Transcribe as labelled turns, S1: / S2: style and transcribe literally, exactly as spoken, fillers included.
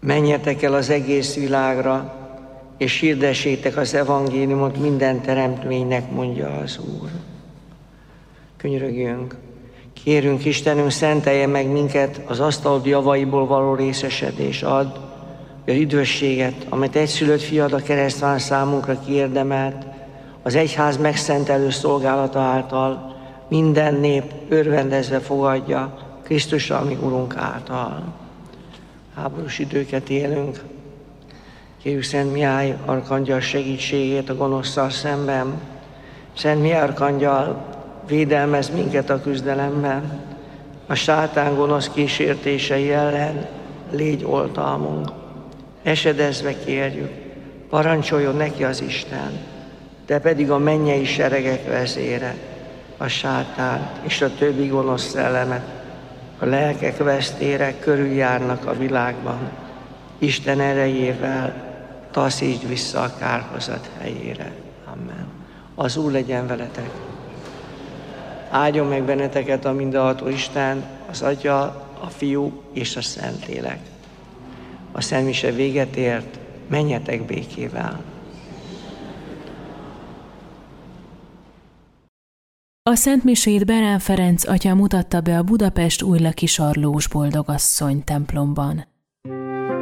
S1: menjetek el az egész világra, és hirdessétek az evangéliumot minden teremtménynek, mondja az Úr. Könyörögjünk, kérünk Istenünk, szentelje meg minket az asztalod javaiból való részesedés, ad az üdvösséget, amit egyszülött fiad a keresztván számunkra kiérdemelt, az egyház megszentelő szolgálata által minden nép örvendezve fogadja Krisztusra, ami Urunk által. Háborús időket élünk. Kérjük Szent Mihály arkangyal segítségét a gonoszszal szemben. Szent Mihály arkangyal, védelmez minket a küzdelemben. A sátán gonosz kísértései ellen légy oltalmunk. Esedezve kérjük, parancsoljon neki az Isten, de pedig a mennyei seregek vezére, a sátán és a többi gonosz szellemet, a lelkek vesztére körüljárnak a világban. Isten erejével taszítsd vissza a kárhozat helyére. Amen. Az Úr legyen veletek. Áldjon meg benneteket a mindenható Isten, az Atya, a Fiú és a Szentlélek. A szentmise véget ért, menjetek békével.
S2: A szentmisét Berán Ferenc atya mutatta be a Budapest Újlaki Sarlós Boldogasszony templomban.